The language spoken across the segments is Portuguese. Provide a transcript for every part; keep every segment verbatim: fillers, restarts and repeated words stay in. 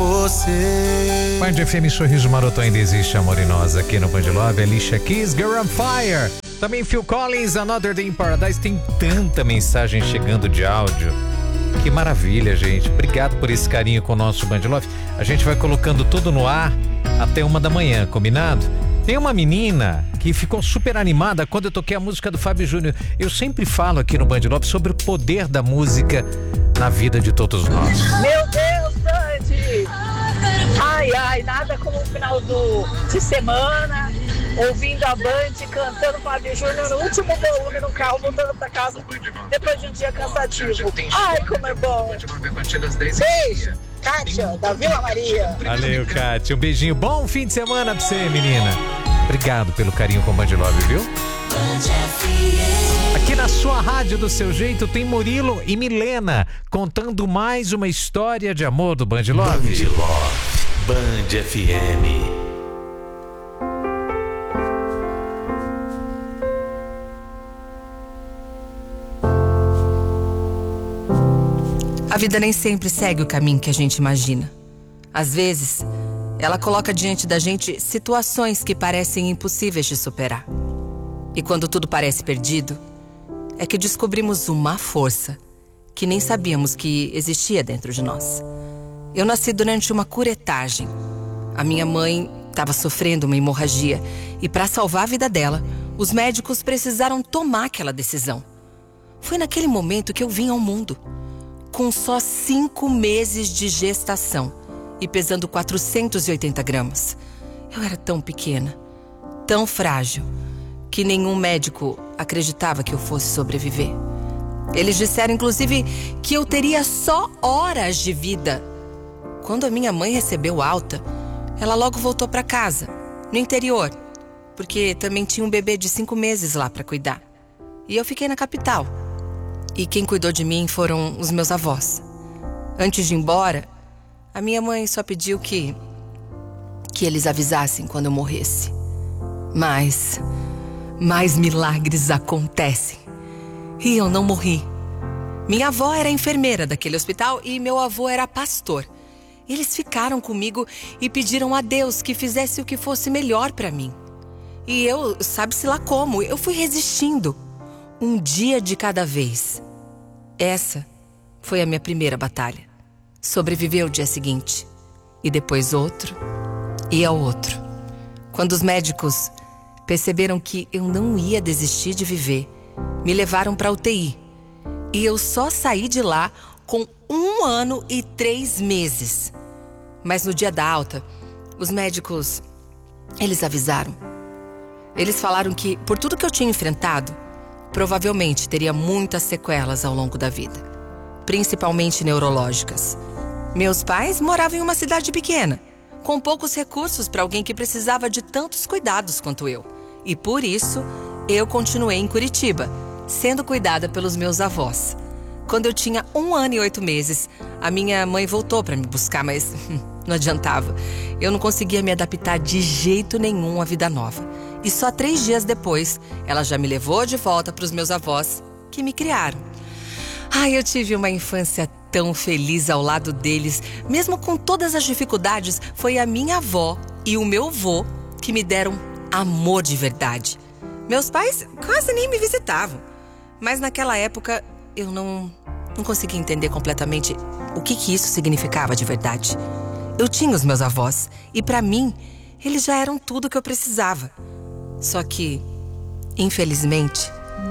você. Band F M, Sorriso Maroto, ainda existe amor em nós. Aqui no Band Love, Alicia Keys, Girl on Fire. Também Phil Collins, Another Day in Paradise. Tem tanta mensagem chegando de áudio. Que maravilha, gente. Obrigado por esse carinho com o nosso Band Love. A gente vai colocando tudo no ar até uma da manhã, combinado? Tem uma menina que ficou super animada quando eu toquei a música do Fábio Júnior. Eu sempre falo aqui no Band Love sobre o poder da música na vida de todos nós. Meu Deus, Sandy! Ai, ai, nada como o final do, de semana, ouvindo a Band, cantando Fábio Júnior no último volume no carro, voltando pra casa depois de um dia cansativo. Ai, como é bom! Beijo! Kátia, da Vila Maria. Valeu, Kátia. Um beijinho. Bom fim de semana pra você, menina. Obrigado pelo carinho com o Band Love, viu? Aqui na sua rádio, do seu jeito, tem Murilo e Milena contando mais uma história de amor do Band Love. Band Love, Band F M. A vida nem sempre segue o caminho que a gente imagina. Às vezes, ela coloca diante da gente situações que parecem impossíveis de superar. E quando tudo parece perdido, é que descobrimos uma força que nem sabíamos que existia dentro de nós. Eu nasci durante uma curetagem. A minha mãe estava sofrendo uma hemorragia e, para salvar a vida dela, os médicos precisaram tomar aquela decisão. Foi naquele momento que eu vim ao mundo, com só cinco meses de gestação e pesando quatrocentos e oitenta gramas. Eu era tão pequena, tão frágil, que nenhum médico acreditava que eu fosse sobreviver. Eles disseram, inclusive, que eu teria só horas de vida. Quando a minha mãe recebeu alta, ela logo voltou para casa, no interior, porque também tinha um bebê de cinco meses lá para cuidar. E eu fiquei na capital. E quem cuidou de mim foram os meus avós. Antes de ir embora, a minha mãe só pediu que que eles avisassem quando eu morresse. Mas mais milagres acontecem. E eu não morri. Minha avó era enfermeira daquele hospital e meu avô era pastor. Eles ficaram comigo e pediram a Deus que fizesse o que fosse melhor para mim. E eu, sabe-se lá como, eu fui resistindo. Um dia de cada vez. Essa foi a minha primeira batalha. Sobreviver o dia seguinte. E depois outro. E ao outro. Quando os médicos perceberam que eu não ia desistir de viver, me levaram para U T I. E eu só saí de lá com um ano e três meses. Mas no dia da alta, os médicos, eles avisaram. Eles falaram que, por tudo que eu tinha enfrentado, provavelmente teria muitas sequelas ao longo da vida, principalmente neurológicas. Meus pais moravam em uma cidade pequena, com poucos recursos para alguém que precisava de tantos cuidados quanto eu. E por isso, eu continuei em Curitiba, sendo cuidada pelos meus avós. Quando eu tinha um ano e oito meses, a minha mãe voltou para me buscar, mas não adiantava. Eu não conseguia me adaptar de jeito nenhum à vida nova. E só três dias depois, ela já me levou de volta para os meus avós, que me criaram. Ai, eu tive uma infância tão feliz ao lado deles. Mesmo com todas as dificuldades, foi a minha avó e o meu avô que me deram amor de verdade. Meus pais quase nem me visitavam. Mas naquela época, eu não, não conseguia entender completamente o que, que isso significava de verdade. Eu tinha os meus avós e, para mim, eles já eram tudo que eu precisava. Só que, infelizmente,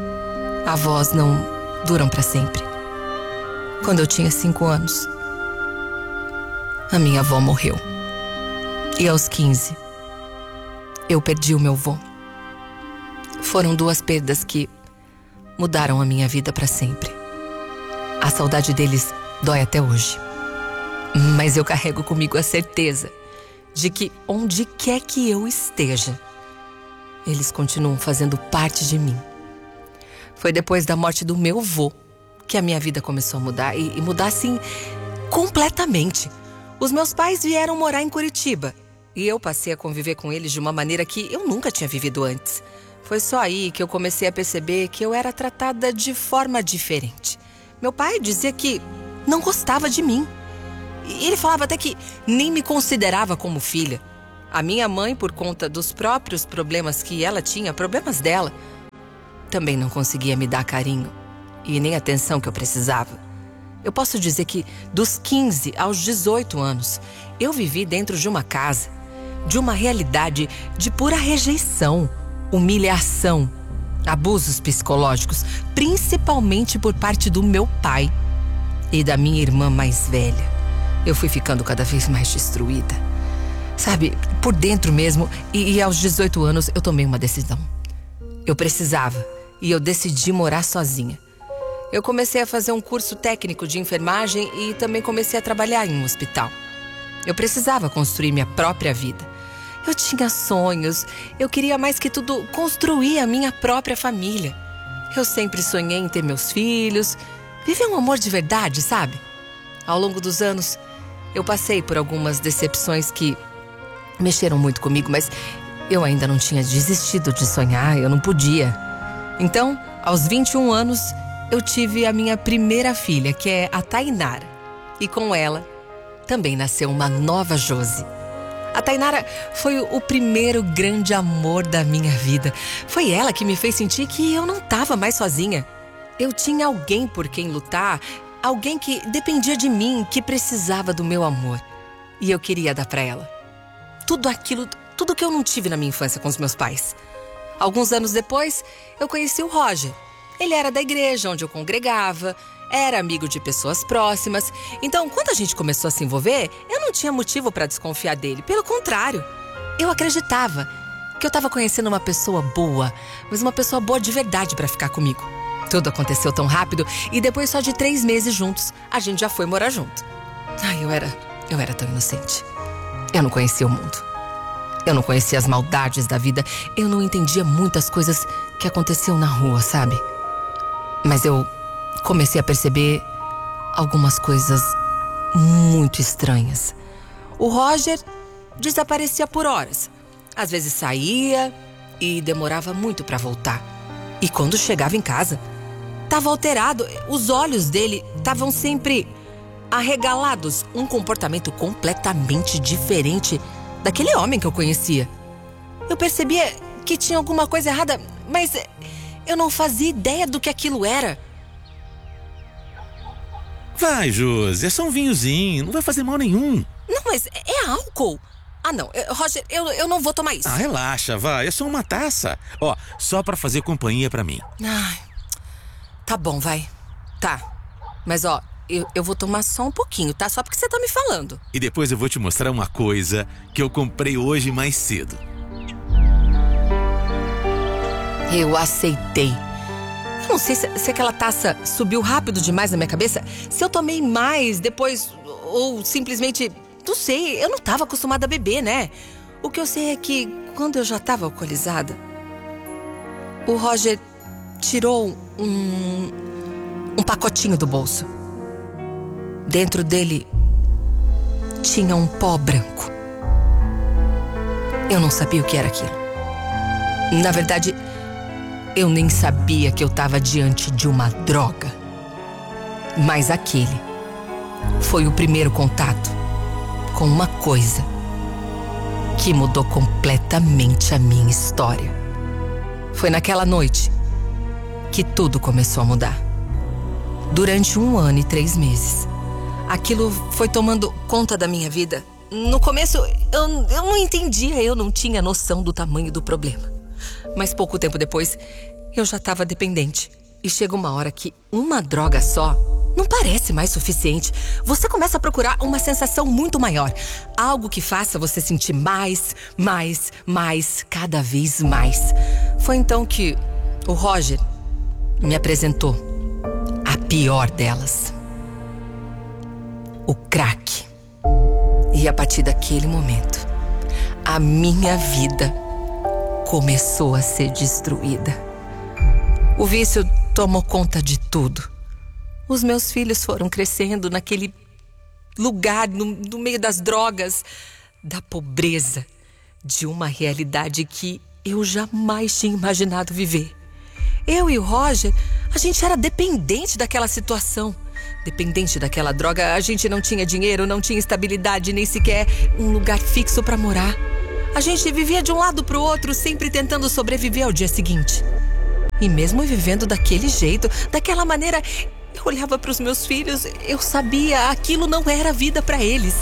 avós não duram para sempre. Quando eu tinha cinco anos, a minha avó morreu. E aos quinze, eu perdi o meu avô. Foram duas perdas que mudaram a minha vida para sempre. A saudade deles dói até hoje. Mas eu carrego comigo a certeza de que onde quer que eu esteja, eles continuam fazendo parte de mim. Foi depois da morte do meu avô que a minha vida começou a mudar. E, e mudar, assim, completamente. Os meus pais vieram morar em Curitiba. E eu passei a conviver com eles de uma maneira que eu nunca tinha vivido antes. Foi só aí que eu comecei a perceber que eu era tratada de forma diferente. Meu pai dizia que não gostava de mim. E ele falava até que nem me considerava como filha. A minha mãe, por conta dos próprios problemas que ela tinha, problemas dela, também não conseguia me dar carinho e nem atenção que eu precisava. Eu posso dizer que dos quinze aos dezoito anos, eu vivi dentro de uma casa, de uma realidade de pura rejeição, humilhação, abusos psicológicos, principalmente por parte do meu pai e da minha irmã mais velha. Eu fui ficando cada vez mais destruída. Sabe, por dentro mesmo, e, e aos dezoito anos eu tomei uma decisão. Eu precisava, e eu decidi morar sozinha. Eu comecei a fazer um curso técnico de enfermagem e também comecei a trabalhar em um hospital. Eu precisava construir minha própria vida. Eu tinha sonhos, eu queria mais que tudo construir a minha própria família. Eu sempre sonhei em ter meus filhos, viver um amor de verdade, sabe? Ao longo dos anos, eu passei por algumas decepções que mexeram muito comigo, mas eu ainda não tinha desistido de sonhar, eu não podia. Então, aos vinte e um anos, eu tive a minha primeira filha, que é a Tainara. E com ela, também nasceu uma nova Josi. A Tainara foi o primeiro grande amor da minha vida. Foi ela que me fez sentir que eu não estava mais sozinha. Eu tinha alguém por quem lutar, alguém que dependia de mim, que precisava do meu amor. E eu queria dar para ela tudo aquilo, tudo que eu não tive na minha infância com os meus pais. Alguns anos depois, eu conheci o Roger. Ele era da igreja onde eu congregava, era amigo de pessoas próximas. Então, quando a gente começou a se envolver, eu não tinha motivo para desconfiar dele. Pelo contrário, eu acreditava que eu estava conhecendo uma pessoa boa, mas uma pessoa boa de verdade para ficar comigo. Tudo aconteceu tão rápido e depois só de três meses juntos, a gente já foi morar junto. Ai, eu era, eu era tão inocente. Eu não conhecia o mundo. Eu não conhecia as maldades da vida. Eu não entendia muitas coisas que aconteciam na rua, sabe? Mas eu comecei a perceber algumas coisas muito estranhas. O Roger desaparecia por horas. Às vezes saía e demorava muito para voltar. E quando chegava em casa, estava alterado. Os olhos dele estavam sempre arregalados. Um comportamento completamente diferente daquele homem que eu conhecia. Eu percebia que tinha alguma coisa errada, mas eu não fazia ideia do que aquilo era. Vai, Josi, é só um vinhozinho, não vai fazer mal nenhum. Não, mas é álcool. Ah, não, Roger, eu, eu não vou tomar isso. Ah, relaxa, vai, é só uma taça. Ó, só pra fazer companhia pra mim. Ai, tá bom, vai. Tá, mas ó, eu, eu vou tomar só um pouquinho, tá? Só porque você tá me falando. E depois eu vou te mostrar uma coisa que eu comprei hoje mais cedo. Eu aceitei. Eu não sei se, se aquela taça subiu rápido demais na minha cabeça, se eu tomei mais depois, ou simplesmente, não sei, eu não estava acostumada a beber, né? O que eu sei é que quando eu já estava alcoolizada, o Roger tirou um, um pacotinho do bolso. Dentro dele tinha um pó branco. Eu não sabia o que era aquilo. Na verdade, eu nem sabia que eu estava diante de uma droga. Mas aquele foi o primeiro contato com uma coisa que mudou completamente a minha história. Foi naquela noite que tudo começou a mudar. Durante um ano e três meses, aquilo foi tomando conta da minha vida. No começo, eu, eu não entendia, eu não tinha noção do tamanho do problema. Mas pouco tempo depois, eu já estava dependente. E chega uma hora que uma droga só não parece mais suficiente. Você começa a procurar uma sensação muito maior. Algo que faça você sentir mais, mais, mais, cada vez mais. Foi então que o Roger me apresentou a pior delas. O crack. E a partir daquele momento, a minha vida começou a ser destruída. O vício tomou conta de tudo. Os meus filhos foram crescendo naquele lugar, no, no meio das drogas, da pobreza, de uma realidade que eu jamais tinha imaginado viver. Eu e o Roger, a gente era dependente daquela situação. dependente daquela droga. A gente não tinha dinheiro, não tinha estabilidade, nem sequer um lugar fixo pra morar. A gente vivia de um lado pro outro, sempre tentando sobreviver ao dia seguinte. E mesmo vivendo daquele jeito, daquela maneira, eu olhava pros meus filhos, eu sabia, aquilo não era vida pra eles.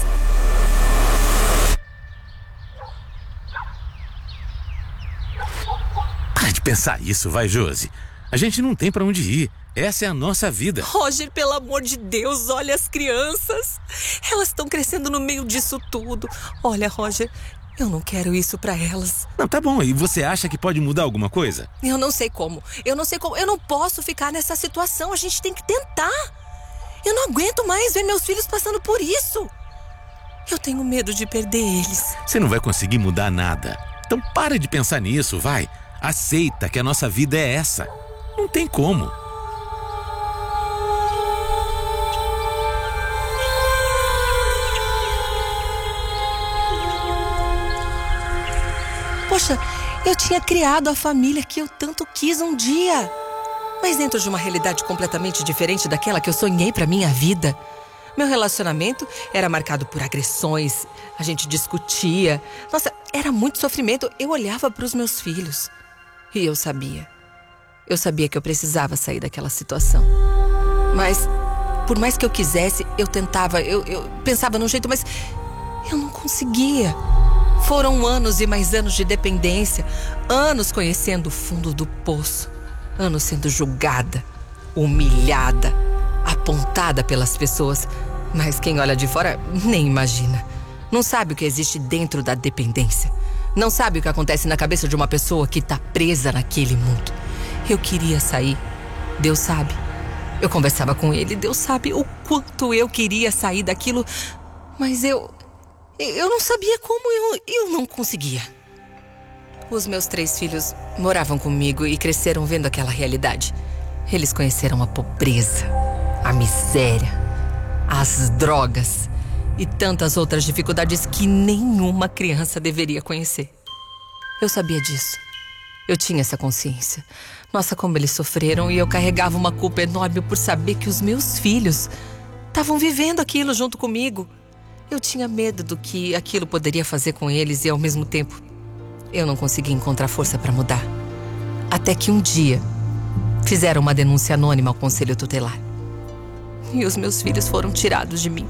Para de pensar isso, vai, Josi. A gente não tem pra onde ir. Essa é a nossa vida. Roger, pelo amor de Deus, olha as crianças. Elas estão crescendo no meio disso tudo. Olha, Roger, eu não quero isso pra elas. Não, tá bom. E você acha que pode mudar alguma coisa? Eu não sei como. Eu não sei como. Eu não posso ficar nessa situação. A gente tem que tentar. Eu não aguento mais ver meus filhos passando por isso. Eu tenho medo de perder eles. Você não vai conseguir mudar nada. Então para de pensar nisso, vai. Aceita que a nossa vida é essa. Não tem como. Poxa, eu tinha criado a família que eu tanto quis um dia. Mas dentro de uma realidade completamente diferente daquela que eu sonhei pra minha vida. Meu relacionamento era marcado por agressões, a gente discutia. Nossa, era muito sofrimento. Eu olhava pros meus filhos e eu sabia. Eu sabia que eu precisava sair daquela situação. Mas, por mais que eu quisesse, eu tentava, eu, eu pensava num jeito, mas eu não conseguia. Foram anos e mais anos de dependência, anos conhecendo o fundo do poço, anos sendo julgada, humilhada, apontada pelas pessoas. Mas quem olha de fora nem imagina. Não sabe o que existe dentro da dependência. Não sabe o que acontece na cabeça de uma pessoa que está presa naquele mundo. Eu queria sair, Deus sabe. Eu conversava com ele, Deus sabe o quanto eu queria sair daquilo. Mas eu... Eu não sabia como, eu, eu não conseguia. Os meus três filhos moravam comigo e cresceram vendo aquela realidade. Eles conheceram a pobreza, a miséria, as drogas e tantas outras dificuldades que nenhuma criança deveria conhecer. Eu sabia disso. Eu tinha essa consciência. Nossa, como eles sofreram, e eu carregava uma culpa enorme por saber que os meus filhos estavam vivendo aquilo junto comigo. Eu tinha medo do que aquilo poderia fazer com eles e, ao mesmo tempo, eu não conseguia encontrar força para mudar. Até que um dia, fizeram uma denúncia anônima ao Conselho Tutelar. E os meus filhos foram tirados de mim.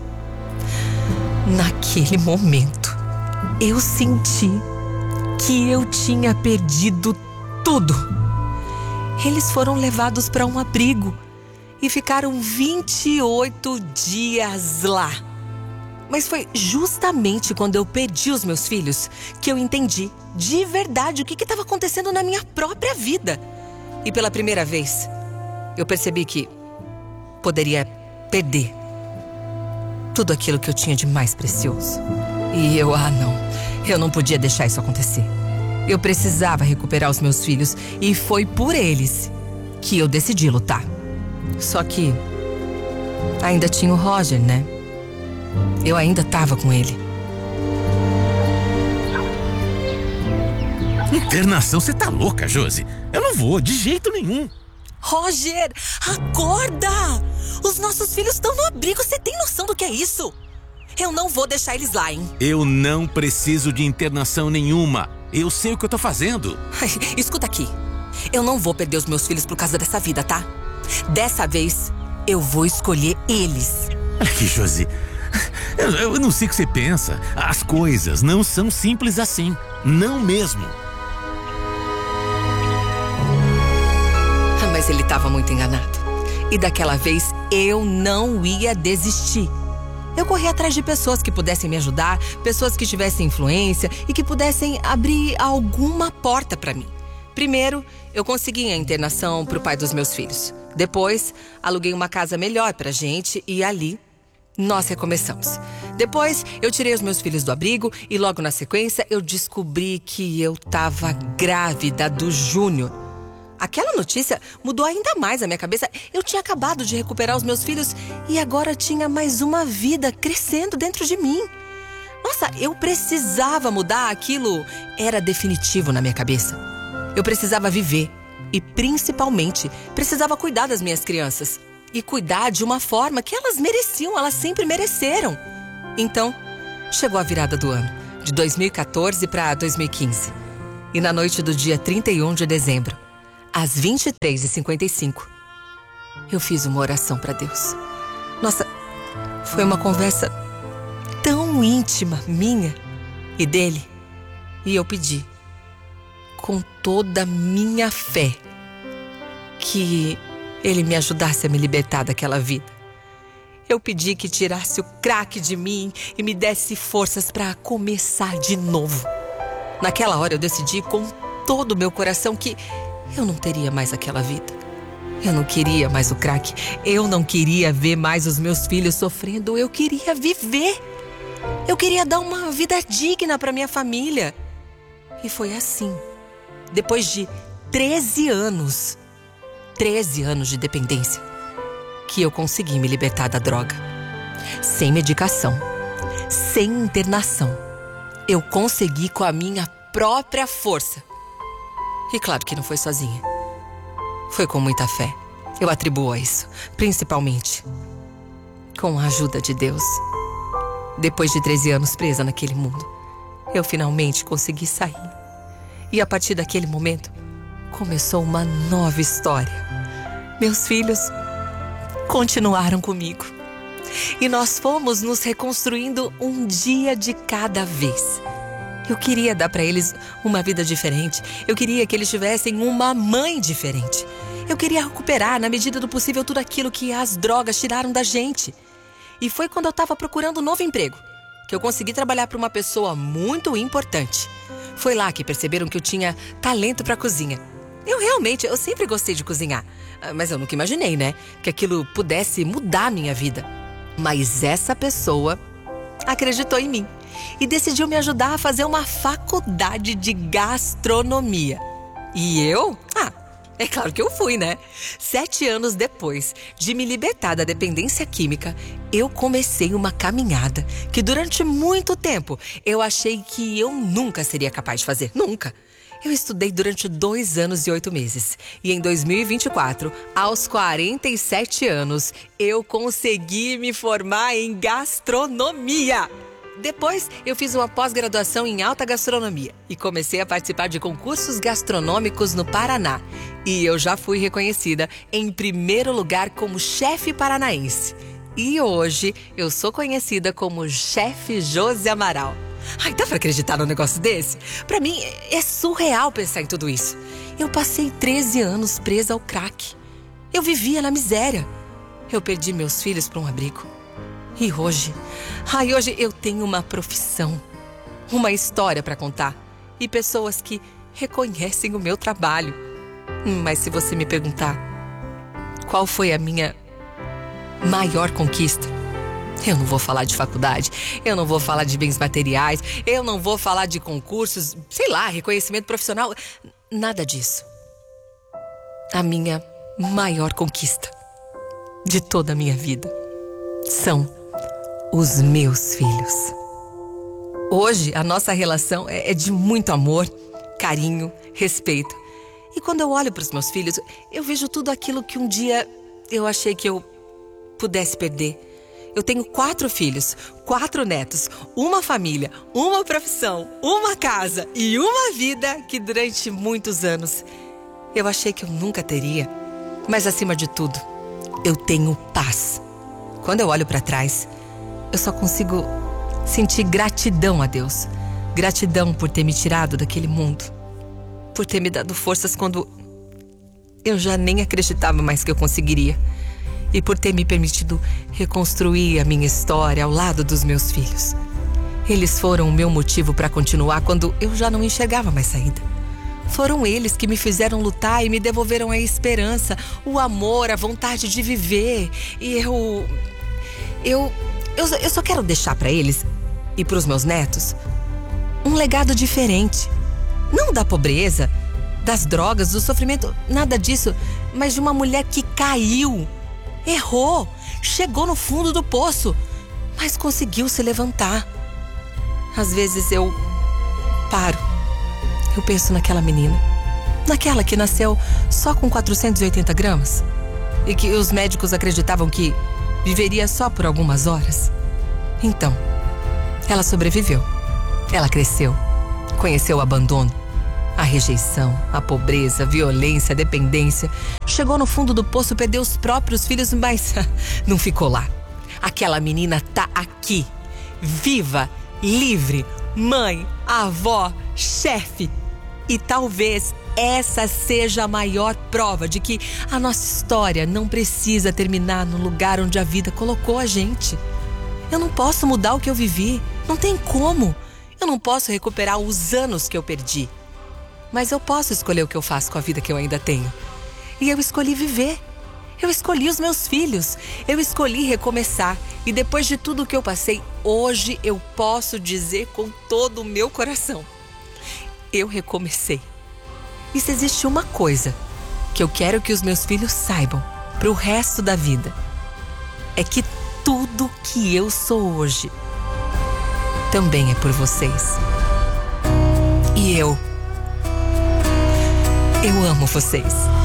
Naquele momento, eu senti que eu tinha perdido tudo. Eles foram levados para um abrigo e ficaram vinte e oito dias lá. Mas foi justamente quando eu perdi os meus filhos que eu entendi de verdade o que estava acontecendo na minha própria vida. E pela primeira vez, eu percebi que poderia perder tudo aquilo que eu tinha de mais precioso. E eu, ah não, eu não podia deixar isso acontecer. Eu precisava recuperar os meus filhos e foi por eles que eu decidi lutar. Só que ainda tinha o Roger, né? Eu ainda estava com ele. Internação? Você tá louca, Josi? Eu não vou, de jeito nenhum. Roger, acorda! Os nossos filhos estão no abrigo, você tem noção do que é isso? Eu não vou deixar eles lá, hein? Eu não preciso de internação nenhuma. Eu sei o que eu tô fazendo. Ai, escuta aqui. Eu não vou perder os meus filhos por causa dessa vida, tá? Dessa vez, eu vou escolher eles. Olha aqui, Josi. Eu, eu não sei o que você pensa. As coisas não são simples assim. Não mesmo. Mas ele estava muito enganado. E daquela vez, eu não ia desistir. Eu corri atrás de pessoas que pudessem me ajudar, pessoas que tivessem influência e que pudessem abrir alguma porta para mim. Primeiro, eu consegui a internação para o pai dos meus filhos. Depois, aluguei uma casa melhor pra gente e ali nós recomeçamos. Depois, eu tirei os meus filhos do abrigo e logo na sequência eu descobri que eu estava grávida do Júnior. Aquela notícia mudou ainda mais a minha cabeça. Eu tinha acabado de recuperar os meus filhos e agora tinha mais uma vida crescendo dentro de mim. Nossa, eu precisava mudar aquilo. Era definitivo na minha cabeça. Eu precisava viver e, principalmente, precisava cuidar das minhas crianças. e cuidar de uma forma que elas mereciam, elas sempre mereceram. Então, chegou a virada do ano, de dois mil e quatorze para dois mil e quinze. E na noite do dia trinta e um de dezembro, às vinte e três e cinquenta e cinco, eu fiz uma oração para Deus. Nossa, foi uma conversa tão íntima minha e dele. E eu pedi, com toda a minha fé, que ele me ajudasse a me libertar daquela vida. Eu pedi que tirasse o crack de mim e me desse forças para começar de novo. Naquela hora eu decidi com todo o meu coração que eu não teria mais aquela vida. Eu não queria mais o crack. Eu não queria ver mais os meus filhos sofrendo. Eu queria viver. Eu queria dar uma vida digna para minha família. E foi assim. Depois de treze anos, treze anos de dependência, que eu consegui me libertar da droga. Sem medicação, sem internação. Eu consegui com a minha própria força. E claro que não foi sozinha. Foi com muita fé. Eu atribuo a isso, principalmente com a ajuda de Deus. Depois de treze anos presa naquele mundo, eu finalmente consegui sair. E a partir daquele momento, começou uma nova história. Meus filhos continuaram comigo. E nós fomos nos reconstruindo um dia de cada vez. Eu queria dar para eles uma vida diferente. Eu queria que eles tivessem uma mãe diferente. Eu queria recuperar, na medida do possível, tudo aquilo que as drogas tiraram da gente. E foi quando eu estava procurando um novo emprego que eu consegui trabalhar para uma pessoa muito importante. Foi lá que perceberam que eu tinha talento para cozinha. Eu realmente, eu sempre gostei de cozinhar. Mas eu nunca imaginei, né? Que aquilo pudesse mudar a minha vida. Mas essa pessoa acreditou em mim e decidiu me ajudar a fazer uma faculdade de gastronomia. E eu? Ah, é claro que eu fui, né? Sete anos depois de me libertar da dependência química, eu comecei uma caminhada que durante muito tempo eu achei que eu nunca seria capaz de fazer. Nunca. Eu estudei durante dois anos e oito meses. E em dois mil e vinte e quatro, aos quarenta e sete anos, eu consegui me formar em gastronomia. Depois, eu fiz uma pós-graduação em alta gastronomia e comecei a participar de concursos gastronômicos no Paraná. E eu já fui reconhecida em primeiro lugar como chefe paranaense. E hoje, eu sou conhecida como chefe Josi Amaral. Ai, dá pra acreditar num negócio desse? Pra mim, é surreal pensar em tudo isso. Eu passei treze anos presa ao crack. Eu vivia na miséria. Eu perdi meus filhos pra um abrigo. E hoje, ai, hoje eu tenho uma profissão, uma história pra contar e pessoas que reconhecem o meu trabalho. Mas se você me perguntar qual foi a minha maior conquista, eu não vou falar de faculdade, eu não vou falar de bens materiais, eu não vou falar de concursos, sei lá, reconhecimento profissional, nada disso. A minha maior conquista de toda a minha vida são os meus filhos. Hoje, a nossa relação é de muito amor, carinho, respeito. E quando eu olho para os meus filhos, eu vejo tudo aquilo que um dia eu achei que eu pudesse perder. Eu tenho quatro filhos, quatro netos, uma família, uma profissão, uma casa e uma vida que durante muitos anos eu achei que eu nunca teria. Mas acima de tudo, eu tenho paz. Quando eu olho para trás, eu só consigo sentir gratidão a Deus. Gratidão por ter me tirado daquele mundo. Por ter me dado forças quando eu já nem acreditava mais que eu conseguiria. E por ter me permitido reconstruir a minha história ao lado dos meus filhos. Eles foram o meu motivo para continuar quando eu já não enxergava mais saída. Foram eles que me fizeram lutar e me devolveram a esperança, o amor, a vontade de viver. E eu... Eu... Eu, eu só quero deixar para eles e para os meus netos um legado diferente. Não da pobreza, das drogas, do sofrimento, nada disso, mas de uma mulher que caiu, errou, chegou no fundo do poço, mas conseguiu se levantar. Às vezes eu paro, eu penso naquela menina, naquela que nasceu só com quatrocentos e oitenta gramas. e que os médicos acreditavam que viveria só por algumas horas. Então, ela sobreviveu. Ela cresceu, conheceu o abandono, a rejeição, a pobreza, a violência, a dependência. Chegou no fundo do poço, perdeu os próprios filhos, mas não ficou lá. Aquela menina tá aqui, viva, livre, mãe, avó, chefe. E talvez essa seja a maior prova de que a nossa história não precisa terminar no lugar onde a vida colocou a gente. Eu não posso mudar o que eu vivi, não tem como. Eu não posso recuperar os anos que eu perdi. Mas eu posso escolher o que eu faço com a vida que eu ainda tenho. E eu escolhi viver. Eu escolhi os meus filhos. Eu escolhi recomeçar. E depois de tudo que eu passei, hoje eu posso dizer com todo o meu coração: eu recomecei. E se existe uma coisa que eu quero que os meus filhos saibam pro resto da vida, é que tudo que eu sou hoje também é por vocês. E eu, eu amo vocês.